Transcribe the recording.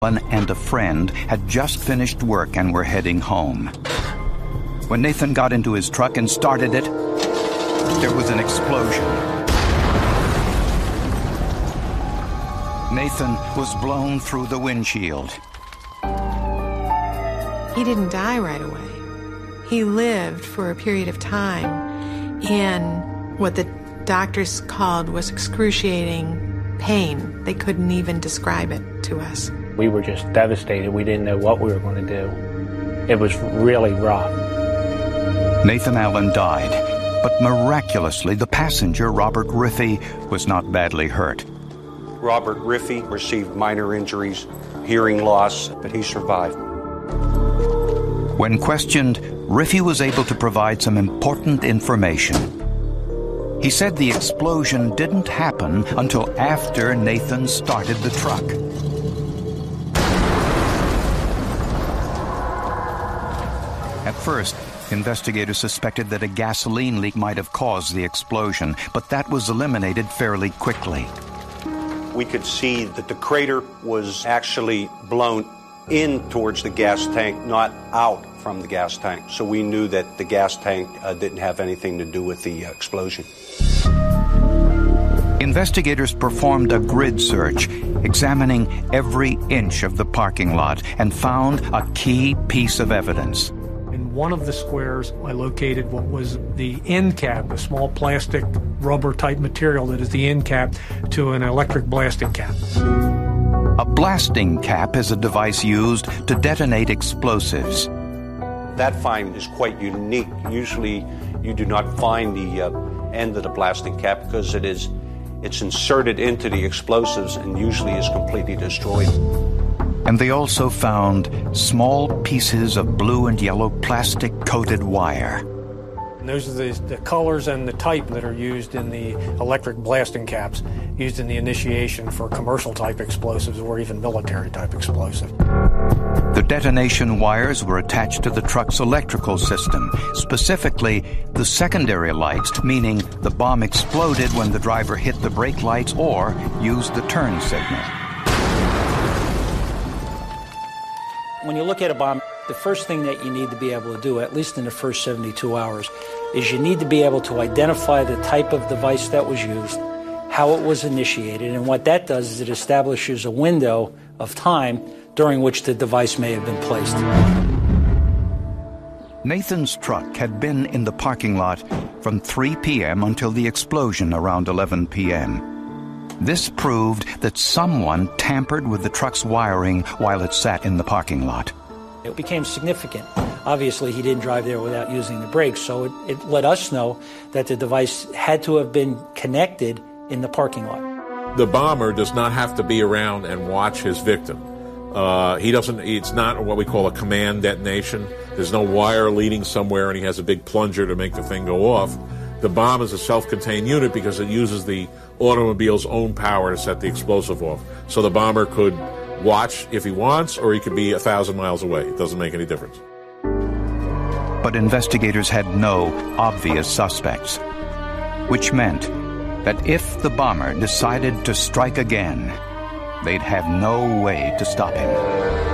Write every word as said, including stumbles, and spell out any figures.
and a friend had just finished work and were heading home. When Nathan got into his truck and started it, there was an explosion. Nathan was blown through the windshield. He didn't die right away. He lived for a period of time in what the doctors called was excruciating pain. They couldn't even describe it to us. We were just devastated. We didn't know what we were going to do. It was really rough. Nathan Allen died, but miraculously the passenger, Robert Riffey, was not badly hurt. Robert Riffey received minor injuries, hearing loss, but he survived. When questioned, Riffey was able to provide some important information. He said the explosion didn't happen until after Nathan started the truck. At first, investigators suspected that a gasoline leak might have caused the explosion, but that was eliminated fairly quickly. We could see that the crater was actually blown in towards the gas tank, not out from the gas tank. So we knew that the gas tank uh, didn't have anything to do with the uh, explosion. Investigators performed a grid search, examining every inch of the parking lot, and found a key piece of evidence. In one of the squares, I located what was the end cap, a small plastic rubber-type material that is the end cap to an electric blasting cap. A blasting cap is a device used to detonate explosives. That find is quite unique. Usually you do not find the uh, end of the blasting cap because it is it's inserted into the explosives and usually is completely destroyed. And they also found small pieces of blue and yellow plastic-coated wire. And those are the, the colors and the type that are used in the electric blasting caps, used in the initiation for commercial-type explosives or even military-type explosives. The detonation wires were attached to the truck's electrical system, specifically the secondary lights, meaning the bomb exploded when the driver hit the brake lights or used the turn signal. When you look at a bomb, the first thing that you need to be able to do, at least in the first seventy-two hours, is you need to be able to identify the type of device that was used, how it was initiated, and what that does is it establishes a window of time during which the device may have been placed. Nathan's truck had been in the parking lot from three p.m. until the explosion around eleven p.m. This proved that someone tampered with the truck's wiring while it sat in the parking lot. It became significant. Obviously, he didn't drive there without using the brakes, so it, it let us know that the device had to have been connected in the parking lot. The bomber does not have to be around and watch his victim. Uh, he doesn't, it's not what we call a command detonation. There's no wire leading somewhere and he has a big plunger to make the thing go off. The bomb is a self-contained unit because it uses the automobile's own power to set the explosive off. So the bomber could watch if he wants, or he could be a thousand miles away. It doesn't make any difference. But investigators had no obvious suspects, which meant that if the bomber decided to strike again, they'd have no way to stop him.